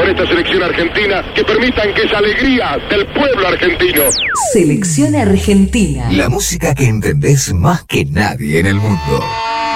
con esta selección argentina que permitan que esa alegría del pueblo argentino. Selección Argentina. La música que entendés más que nadie en el mundo.